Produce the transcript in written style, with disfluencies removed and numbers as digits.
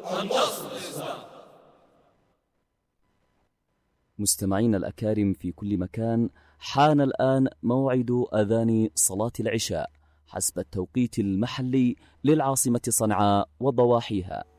مستمعين الأكارم في كل مكان، حان الآن موعد أذان صلاة العشاء حسب التوقيت المحلي للعاصمة صنعاء وضواحيها.